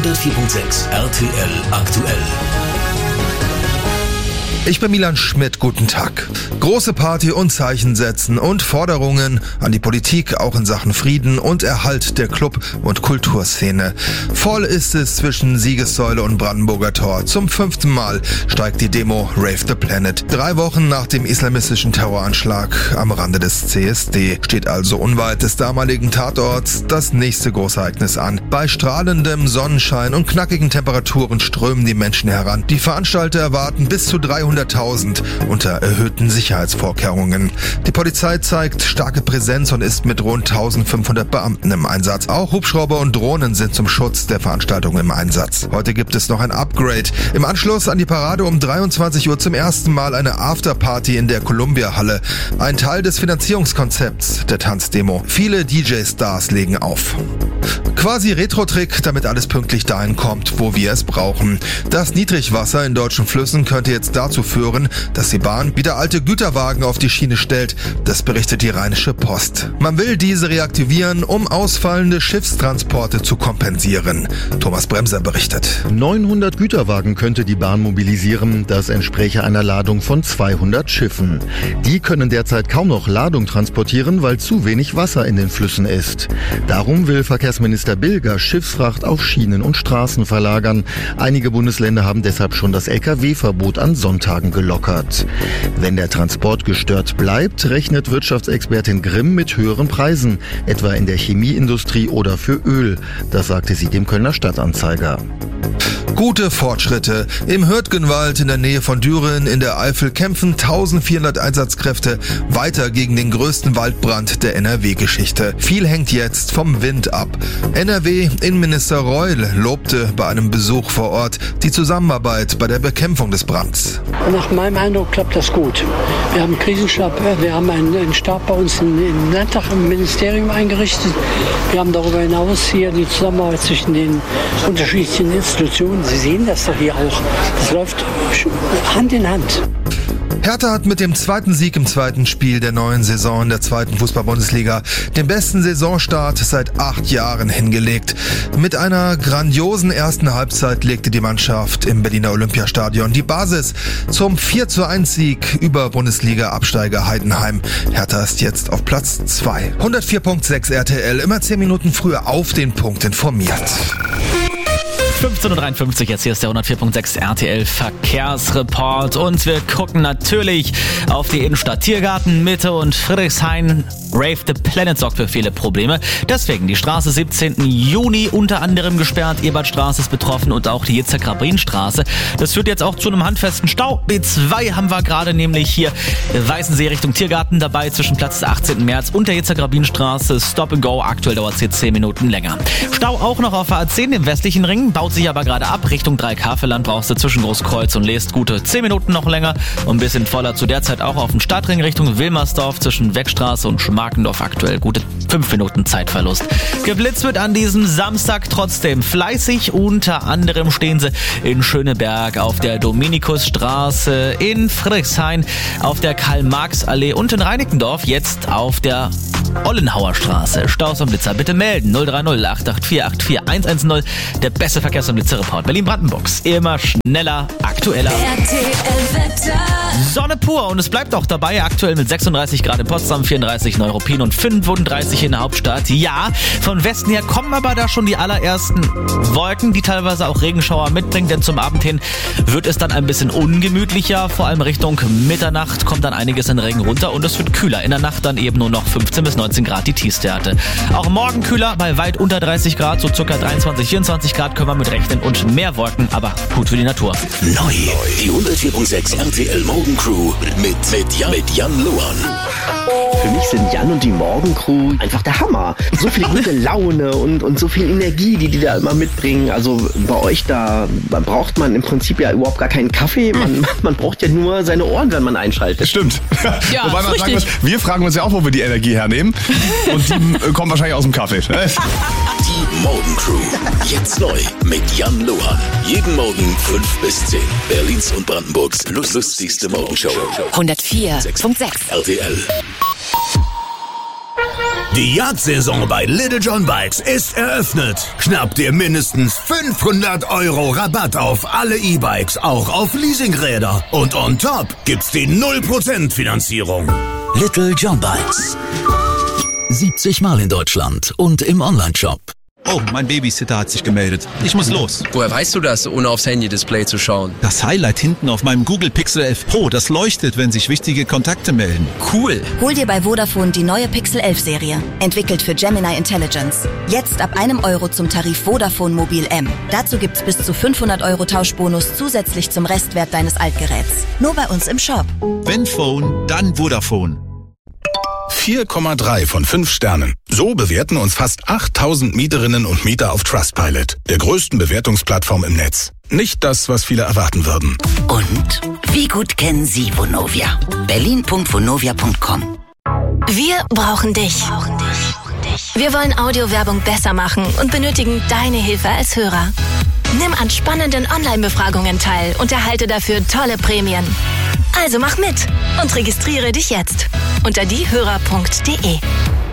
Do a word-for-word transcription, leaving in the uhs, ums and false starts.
hundertvier Komma sechs R T L aktuell. Ich bin Milan Schmidt, guten Tag. Große Party und Zeichen setzen und Forderungen an die Politik, auch in Sachen Frieden und Erhalt der Club- und Kulturszene. Voll ist es zwischen Siegessäule und Brandenburger Tor. Zum fünften Mal steigt die Demo Rave the Planet. Drei Wochen nach dem islamistischen Terroranschlag am Rande des C S D steht also unweit des damaligen Tatorts das nächste Großereignis an. Bei strahlendem Sonnenschein und knackigen Temperaturen strömen die Menschen heran. Die Veranstalter erwarten bis zu dreihunderttausend unter erhöhten Sicherheitsvorkehrungen. Die Polizei zeigt starke Präsenz und ist mit rund eintausendfünfhundert Beamten im Einsatz. Auch Hubschrauber und Drohnen sind zum Schutz der Veranstaltung im Einsatz. Heute gibt es noch ein Upgrade. Im Anschluss an die Parade um dreiundzwanzig Uhr zum ersten Mal eine Afterparty in der Columbia-Halle. Ein Teil des Finanzierungskonzepts der Tanzdemo. Viele D J-Stars legen auf. Quasi Retro-Trick, damit alles pünktlich dahin kommt, wo wir es brauchen. Das Niedrigwasser in deutschen Flüssen könnte jetzt dazu führen, dass die Bahn wieder alte Güterwagen auf die Schiene stellt. Das berichtet die Rheinische Post. Man will diese reaktivieren, um ausfallende Schiffstransporte zu kompensieren. Thomas Bremser berichtet. neunhundert Güterwagen könnte die Bahn mobilisieren. Das entspräche einer Ladung von zweihundert Schiffen. Die können derzeit kaum noch Ladung transportieren, weil zu wenig Wasser in den Flüssen ist. Darum will Verkehrsminister Bilger Schiffsfracht auf Schienen und Straßen verlagern. Einige Bundesländer haben deshalb schon das L K W-Verbot an Sonntagen gelockert. Wenn der Transport gestört bleibt, rechnet Wirtschaftsexpertin Grimm mit höheren Preisen, etwa in der Chemieindustrie oder für Öl. Das sagte sie dem Kölner Stadtanzeiger. Gute Fortschritte. Im Hürtgenwald in der Nähe von Düren in der Eifel kämpfen eintausendvierhundert Einsatzkräfte weiter gegen den größten Waldbrand der N R W-Geschichte. Viel hängt jetzt vom Wind ab. N R W-Innenminister Reul lobte bei einem Besuch vor Ort die Zusammenarbeit bei der Bekämpfung des Brands. Nach meinem Eindruck klappt das gut. Wir haben einen Krisenstab, wir haben einen, einen Stab bei uns im Landtag, im Ministerium eingerichtet. Wir haben darüber hinaus hier die Zusammenarbeit zwischen den unterschiedlichen Institutionen. Sie sehen das doch hier auch. Das läuft Hand in Hand. Hertha hat mit dem zweiten Sieg im zweiten Spiel der neuen Saison in der zweiten Fußball-Bundesliga den besten Saisonstart seit acht Jahren hingelegt. Mit einer grandiosen ersten Halbzeit legte die Mannschaft im Berliner Olympiastadion die Basis zum vier zu eins Sieg über Bundesliga-Absteiger Heidenheim. Hertha ist jetzt auf Platz zwei. hundertvier Komma sechs R T L, immer zehn Minuten früher auf den Punkt informiert. fünfzehn Uhr dreiundfünfzig, jetzt hier ist der hundertvier Komma sechs R T L Verkehrsreport und wir gucken natürlich auf die Innenstadt. Tiergarten, Mitte und Friedrichshain. Rave the Planet sorgt für viele Probleme. Deswegen die Straße siebzehnten Juni unter anderem gesperrt. Ebertstraße ist betroffen und auch die Yitzhak-Rabin-Straße. Das führt jetzt auch zu einem handfesten Stau. B zwei haben wir gerade nämlich hier Weißensee Richtung Tiergarten dabei zwischen Platz des achtzehnten März und der Yitzhak-Rabin-Straße. Stop and Go. Aktuell dauert es hier zehn Minuten länger. Stau auch noch auf A zehn im westlichen Ring. Baut sich aber gerade ab. Richtung Dreikafelland brauchst du zwischen Großkreuz und Leest gute zehn Minuten noch länger. Und ein bisschen voller zu der Zeit auch auf dem Stadtring Richtung Wilmersdorf zwischen Weckstraße und Schmarkendorf aktuell gute fünf Minuten Zeitverlust. Geblitzt wird an diesem Samstag trotzdem fleißig. Unter anderem stehen sie in Schöneberg auf der Dominikusstraße, in Friedrichshain auf der Karl-Marx-Allee und in Reinickendorf jetzt auf der Ollenhauer Straße. Staus und Blitzer bitte melden. null drei null acht acht vier acht vier eins eins null. Der beste Verkehrs- und Blitzerreport Berlin-Brandenburgs. Immer schneller, aktueller. R T L-Wetter. Sonne pur und es bleibt auch dabei. Aktuell mit sechsunddreißig Grad in Potsdam, vierunddreißig in Neuruppin und fünfunddreißig in der Hauptstadt. Ja, von Westen her kommen aber da schon die allerersten Wolken, die teilweise auch Regenschauer mitbringen. Denn zum Abend hin wird es dann ein bisschen ungemütlicher. Vor allem Richtung Mitternacht kommt dann einiges in Regen runter und es wird kühler. In der Nacht dann eben nur noch fünfzehn bis neunzehn Grad die Tiefstwerte. Auch morgen kühler bei weit unter dreißig Grad, so circa dreiundzwanzig, vierundzwanzig Grad können wir mit rechnen und mehr Wolken, aber gut für die Natur. Neu, die hundertvier Komma sechs R T L Morgencrew mit, mit, Jan, mit Jan Lohan. Für mich sind Jan und die Morgencrew einfach der Hammer. So viel gute Laune und, und so viel Energie, die die da immer mitbringen. Also bei euch da braucht man im Prinzip ja überhaupt gar keinen Kaffee. Man, man braucht ja nur seine Ohren, wenn man einschaltet. Stimmt. Ja, wobei man richtig. sagen muss, wir fragen uns ja auch, wo wir die Energie hernehmen. Und die kommen wahrscheinlich aus dem Kaffee. Die Morgencrew. Jetzt neu mit Jan Lohan. Jeden Morgen fünf bis zehn. Berlins und Brandenburgs lustigste Morgenshow. hundertvier Komma sechs R T L. Die Jagdsaison bei Little John Bikes ist eröffnet. Schnapp dir mindestens fünfhundert Euro Rabatt auf alle E-Bikes, auch auf Leasingräder. Und on top gibt's die null Prozent Finanzierung. Little John Bikes. siebzig Mal in Deutschland und im Onlineshop. Oh, mein Babysitter hat sich gemeldet. Ich muss los. Woher weißt du das, ohne aufs Handy-Display zu schauen? Das Highlight hinten auf meinem Google Pixel elf Pro, das leuchtet, wenn sich wichtige Kontakte melden. Cool. Hol dir bei Vodafone die neue Pixel elf Serie. Entwickelt für Gemini Intelligence. Jetzt ab einem Euro zum Tarif Vodafone Mobil M. Dazu gibt's bis zu fünfhundert Euro Tauschbonus zusätzlich zum Restwert deines Altgeräts. Nur bei uns im Shop. Wenn Phone, dann Vodafone. vier Komma drei von fünf Sternen. So bewerten uns fast achttausend Mieterinnen und Mieter auf Trustpilot, der größten Bewertungsplattform im Netz. Nicht das, was viele erwarten würden. Und wie gut kennen Sie Vonovia? berlin punkt vonovia punkt com. Wir brauchen dich. Wir wollen Audiowerbung besser machen und benötigen deine Hilfe als Hörer. Nimm an spannenden Online-Befragungen teil und erhalte dafür tolle Prämien. Also mach mit und registriere dich jetzt unter diehörer punkt de.